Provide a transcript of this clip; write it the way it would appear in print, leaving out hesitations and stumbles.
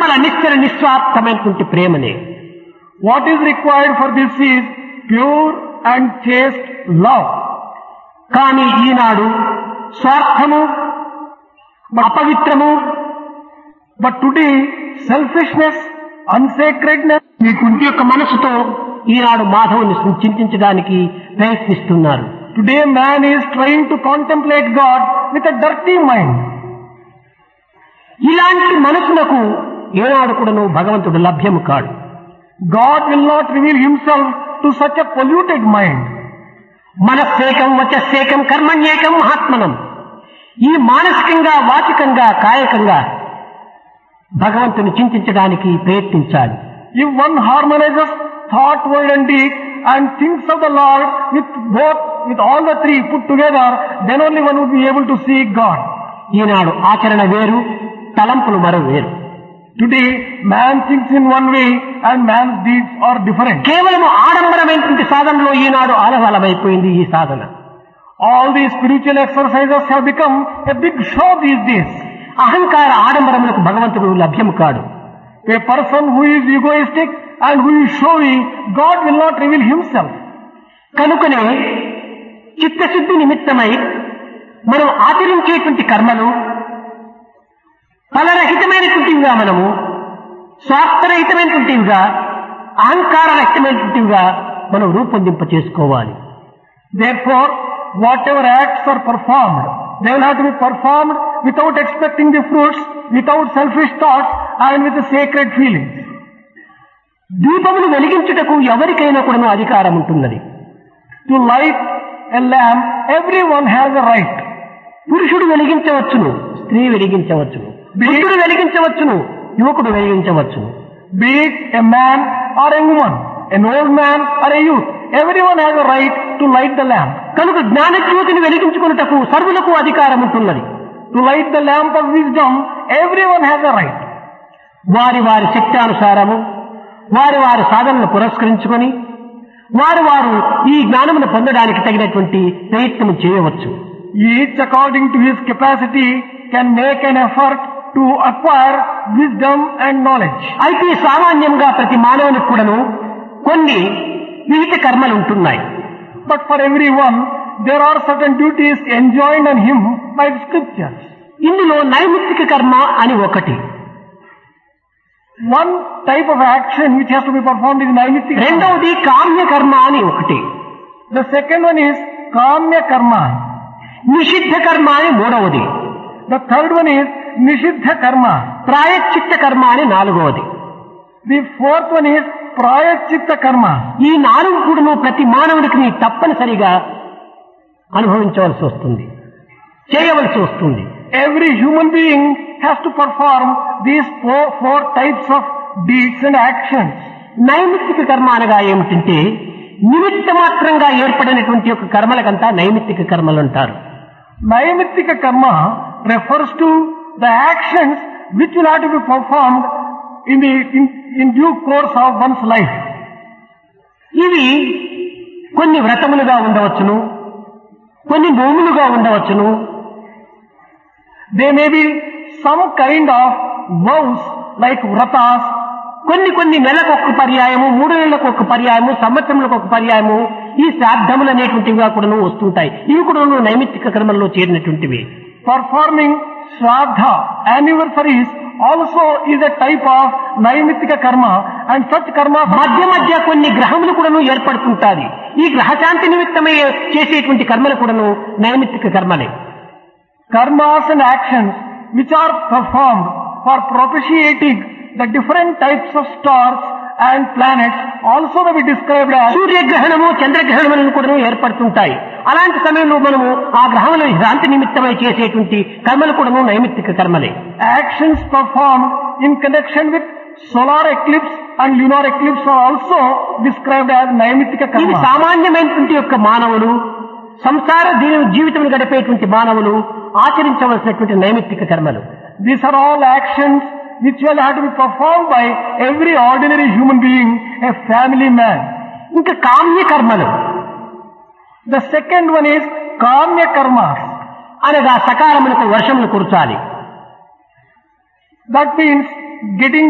చాలా నిశ్చల నిస్వార్థమైనటువంటి ప్రేమనే. What is required for this is pure and chaste love. కానీ ఈనాడు స్వార్థము, అపవిత్రము, but today selfishness, unsacredness, ఈ కుంటి యొక్క మనసుతో ఈనాడు మాధవుని చింతించడానికి ప్రయత్నిస్తున్నారు. today man is trying to contemplate God with a dirty mind. ఇలాంటి మనసులకు ఏనాడు కూడాను భగవంతుడు లభ్యము కాడు. God will not reveal himself to such a polluted mind. మనస్సేకం వచస్సేకం కర్మణ్యేకం మహాత్మనం. ఈ మానసికంగా, వాచికంగా, కాయకంగా భగవంతుని చింతించడానికి ప్రయత్నించాలి. If one harmonizes thought, word and deed and thinks of the Lord with all the three put together, then only one would be able to see God. ఈనాడు ఆచరణ వేరు, తలంపులు మరో వేరు. Today man thinks in one way and man's deeds are different. కేవలం ఆడంబరమైనటువంటి సాధనలో ఈనాడు ఆలవాలమైపోయింది ఈ సాధన. All these spiritual exercises have become a big show these days. అహంకార ఆడంబరములకు భగవంతుడు లభ్యము కాడు. A person who is egoistic and who is showy, God will not reveal himself. కనుకనే చిత్తశుద్ధి నిమిత్తమై మనం ఆచరించేటువంటి కర్మలు ఫలరహితమైనటువంటివిగా, మనము స్వార్థరహితమైనటువంటివిగా, అహంకారరహితమైనటువంటివిగా మనం రూపొందింప చేసుకోవాలి. Therefore, whatever acts are performed, they will have to be performed without expecting the fruits, without selfish thoughts and with the sacred feelings. దీపమును వెలిగించుటకు ఎవరికైనా కూడా అధికారం ఉంటున్నది. To light a lamp, everyone has a right. పురుషుడు వెలిగించవచ్చును, స్త్రీ వెలిగించవచ్చును, వృద్ధుడు వెలిగించవచ్చును, యువకుడు వెలిగించవచ్చును. Be it a man or a woman, an old man or a youth, everyone has a right to light the lamp. కనుక జ్ఞానజ్యోతిని వెలిగించుకున్నటకు సర్వులకు అధికారం ఉంటున్నది. To light the lamp of wisdom, everyone has a right. వారి వారి శక్త్యానుసారము, వారి వారి సాధనను పురస్కరించుకొని వారు ఈ జ్ఞానమును పొందడానికి తగినటువంటి ప్రయత్నం చేయవచ్చు. Each according to his capacity can make an effort to acquire wisdom and knowledge. అయితే సామాన్యంగా ప్రతి మానవునికి కూడాను కొన్ని విహిత కర్మలు ఉంటున్నాయి. But for everyone there are certain duties enjoined on him by the scriptures. ఇందులో నైమిత్తిక కర్మ అని ఒకటి. One type of action which has to be performed is naimittika. రెండవది కామ్య కర్మ అని ఒకటి. The second one is kamya karma. నిషిద్ధ కర్మ అని మూడవది. The third one is nishiddha karma. ప్రాయశ్చిత్త కర్మ అని నాలుగవది. The fourth one is prayachchitta karma. ఈ నాలుగు కూడాను ప్రతి మానవుడికి తప్పనిసరిగా అనుభవించవలసి వస్తుంది, చేయవలసి వస్తుంది. Every human being has to perform these four types of deeds and actions. నైమిత్తిక కర్మ అనగా ఏమిటంటే నిమిత్త మాత్రంగా ఏర్పడినటువంటి యొక్క కర్మలకంతా నైమిత్తిక కర్మలు అంటారు. Naimittika karma refers to the actions which will have to be performed in due course of one's life. ఇవి కొన్ని వ్రతములుగా ఉండవచ్చును, కొన్ని నోములుగా ఉండవచ్చును. They may be some kind of vows like vratas. కొన్ని నెలకు ఒక పర్యాయము, 3 నెలలకు ఒక పర్యాయము, సంవత్సరములకు ఒక పర్యాయము ఈ శ్రాద్ధములు అనేటువంటివిగా కూడా వస్తుంటాయి. ఇవి కూడా నైమిత్తిక కర్మల్లో చేరినటువంటివి. Performing shraddha anniversaries also is a type of naimittika karma, and such karma మధ్య మధ్య కొన్ని గ్రహములు కూడా ఏర్పడుతుంటాయి. ఈ గ్రహశాంతి నిమిత్తమై చేసేటువంటి కర్మలు కూడా నైమిత్తిక కర్మలే. Karmas and actions which are performed for propitiating the different types of stars and planets also may be described as సూర్యగ్రహణము, చంద్రగ్రహణములను కూడా ఏర్పడుతుంటాయి. అలాంటి సమయంలో మనము ఆ గ్రహముల శాంతి నిమిత్తమై చేసేటువంటి కర్మలు కూడా నైమిత్తిక కర్మలే. actions performed in connection with solar eclipse and lunar eclipse are also described as naimittika ఇది karma. సామాన్యమైనటువంటి యొక్క మానవులు, సంసార జీవితం గడిపేటువంటి మానవులు ఆచరించవలసినటువంటి నైమిత్తిక కర్మలు. These are all actions which will have to be performed by every ordinary human being, a family man. ఇంకా కామ్య కర్మలు. The second one is kamya karmas. అనగా సకాలములకు వర్షములు కురచాలి. That means getting